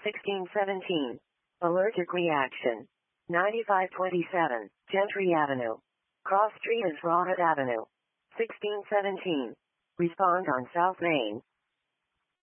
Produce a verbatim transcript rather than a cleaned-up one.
sixteen seventeen. Allergic reaction. ninety-five twenty-seven, Gentry Avenue. Cross Street is Rawhead Avenue. sixteen seventeen. Respond on South Main.